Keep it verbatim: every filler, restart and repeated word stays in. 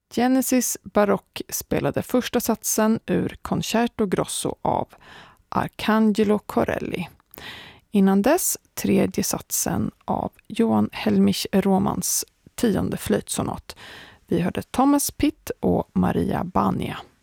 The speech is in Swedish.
Genesis Baroque spelade första satsen ur Concerto Grosso av Arcangelo Corelli. Innan dess tredje satsen av Johan Helmich Romans tionde flöjtsonat. Vi hörde Thomas Pitt och Maria Bania.